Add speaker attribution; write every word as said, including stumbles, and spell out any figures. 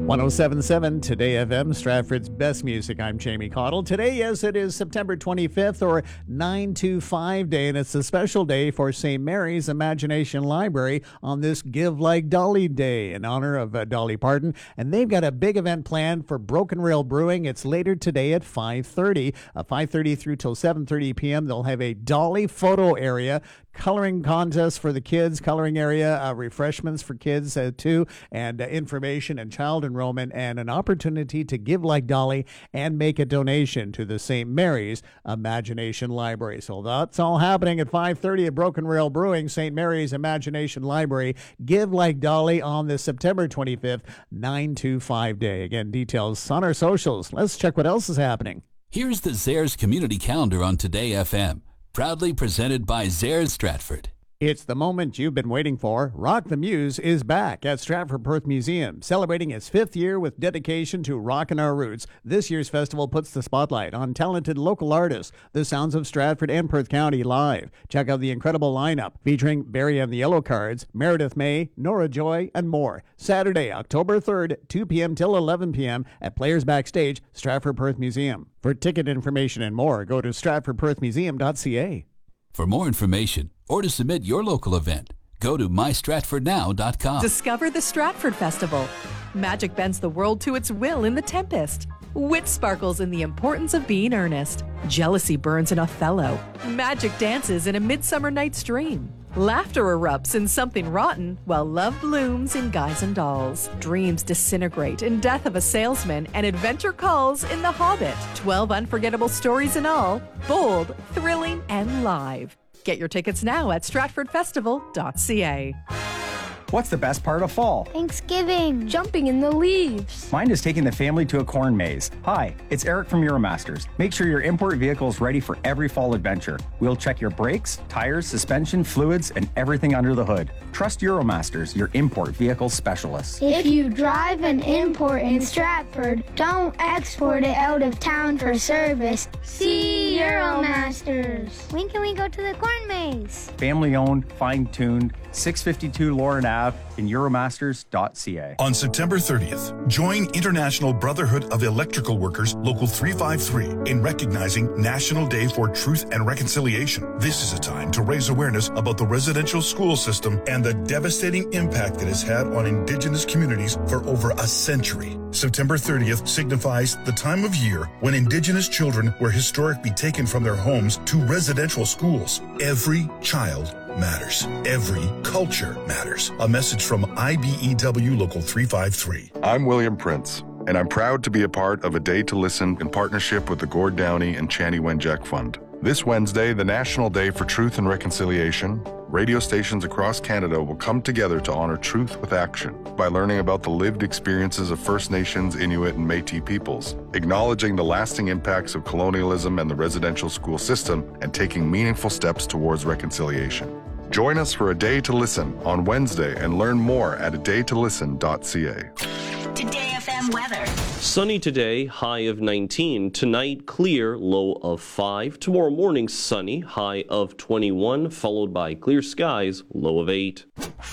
Speaker 1: one oh seven point seven Today F M, Stratford's best music. I'm Jamie Cottle. Today, yes, it is September twenty-fifth, or nine two five Day, and it's a special day for Saint Mary's Imagination Library on this Give Like Dolly Day in honor of uh, Dolly Parton. And they've got a big event planned for Broken Rail Brewing. It's later today at five thirty. Uh, five thirty through till seven thirty p.m. They'll have a Dolly photo area, coloring contest for the kids, coloring area, uh, refreshments for kids uh, too, and uh, information and child enrollment, and an opportunity to give like Dolly and make a donation to the Saint Mary's Imagination Library. So that's all happening at five thirty at Broken Rail Brewing, Saint Mary's Imagination Library. Give like Dolly on this September twenty-fifth, nine two five Day. Again, details on our socials. Let's check what else is happening.
Speaker 2: Here's the Zehrs Community Calendar on Today F M. Proudly presented by Zehrs Stratford.
Speaker 1: It's the moment you've been waiting for. Rock the Muse is back at Stratford Perth Museum, celebrating its fifth year with dedication to rockin' our roots. This year's festival puts the spotlight on talented local artists, the sounds of Stratford and Perth County live. Check out the incredible lineup featuring Barry and the Yellow Cards, Meredith May, Nora Joy, and more. Saturday, October third, two p.m. till eleven p.m. at Players Backstage, Stratford Perth Museum. For ticket information and more, go to stratford perth museum dot c a.
Speaker 2: For more information or to submit your local event, go to my stratford now dot com.
Speaker 3: Discover the Stratford Festival. Magic bends the world to its will in The Tempest. Wit sparkles in The Importance of Being Earnest. Jealousy burns in Othello. Magic dances in A Midsummer Night's Dream. Laughter erupts in Something Rotten, while love blooms in Guys and Dolls. Dreams disintegrate in Death of a Salesman, and adventure calls in The Hobbit. Twelve unforgettable stories in all, bold, thrilling, and live. Get your tickets now at stratford festival dot c a.
Speaker 4: What's the best part of fall?
Speaker 5: Thanksgiving. Jumping in the leaves.
Speaker 4: Mine is taking the family to a corn maze. Hi, it's Eric from Euromasters. Make sure your import vehicle is ready for every fall adventure. We'll check your brakes, tires, suspension, fluids, and everything under the hood. Trust Euromasters, your import vehicle specialists.
Speaker 5: If you drive an import in Stratford, don't export it out of town for service. See Euromasters. When can we go to the corn maze?
Speaker 4: Family owned, fine tuned, six fifty-two Lauren Avenue in euromasters dot c a.
Speaker 6: On September thirtieth, join International Brotherhood of Electrical Workers Local three five three in recognizing National Day for Truth and Reconciliation. This is a time to raise awareness about the residential school system and the devastating impact it has had on Indigenous communities for over a century. September thirtieth signifies the time of year when Indigenous children were historically taken from their homes to residential schools. Every child matters. Every culture matters. A message from I B E W Local three five three.
Speaker 7: I'm William Prince, and I'm proud to be a part of A Day to Listen in partnership with the Gord Downey and Chani Wenjack Fund. This Wednesday, the National Day for Truth and Reconciliation, radio stations across Canada will come together to honor truth with action by learning about the lived experiences of First Nations, Inuit, and Métis peoples, acknowledging the lasting impacts of colonialism and the residential school system, and taking meaningful steps towards reconciliation. Join us for A Day to Listen on Wednesday and learn more at a day to listen dot c a.
Speaker 8: Today F M weather.
Speaker 9: Sunny today, high of nineteen. Tonight, clear, low of five. Tomorrow morning, sunny, high of twenty-one, followed by clear skies, low of eight.